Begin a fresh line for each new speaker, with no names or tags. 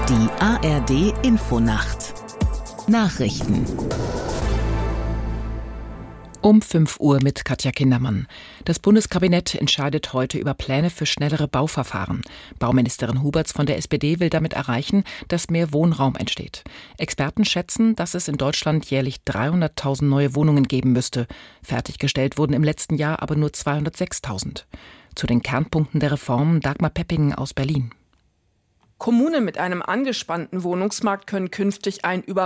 Die ARD Infonacht Nachrichten um 5 Uhr mit Katja Kindermann. Das Bundeskabinett entscheidet heute über Pläne für schnellere Bauverfahren. Bauministerin Huberts von der SPD will damit erreichen, dass mehr Wohnraum entsteht. Experten schätzen, dass es in Deutschland jährlich 300.000 neue Wohnungen geben müsste. Fertiggestellt wurden im letzten Jahr aber nur 206.000. Zu den Kernpunkten der Reform Dagmar Pepping aus Berlin.
Kommunen mit einem angespannten Wohnungsmarkt können künftig ein